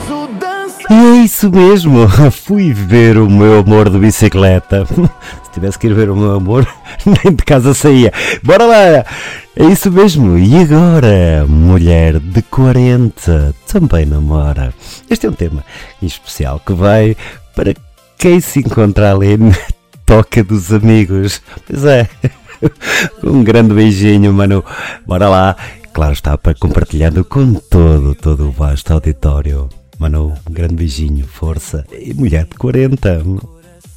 E é isso mesmo, fui ver o meu amor de bicicleta. Se tivesse que ir ver o meu amor, nem de casa saía. Bora lá! É isso mesmo. E agora, mulher de 40 também namora. Este é um tema em especial que vai para quem se encontra ali na toca dos amigos. Pois é. Um grande beijinho, mano. Bora lá. Claro está, para compartilhando com todo o vasto auditório. Mano, um grande beijinho, força. E mulher de 40.